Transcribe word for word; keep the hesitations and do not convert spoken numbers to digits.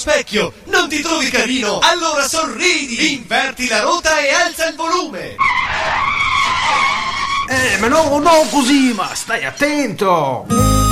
specchio, non ti trovi carino? Allora sorridi, inverti la ruota e alza il volume. Eh, ma no, no così, ma stai attento.